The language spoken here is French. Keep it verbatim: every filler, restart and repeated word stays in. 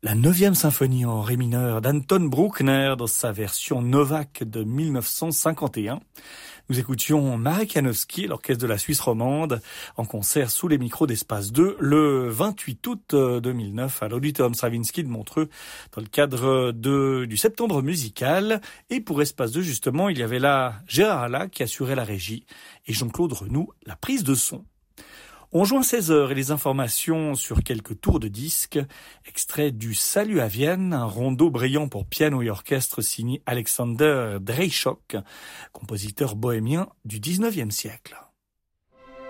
La neuvième symphonie en ré mineur d'Anton Bruckner dans sa version Novak de mille neuf cent cinquante et un. Nous écoutions Marek Janowski et l'orchestre de la Suisse romande en concert sous les micros d'Espace deux le vingt-huit août deux mille neuf à l'Auditorium Stravinsky de Montreux dans le cadre de, du septembre musical. Et pour Espace deux, justement, il y avait là Gérard Alla qui assurait la régie et Jean-Claude Renoux la prise de son. On joint seize heures et les informations sur quelques tours de disques. Extrait du Salut à Vienne, un rondo brillant pour piano et orchestre signé Alexander Dreyschock, compositeur bohémien du dix-neuvième siècle.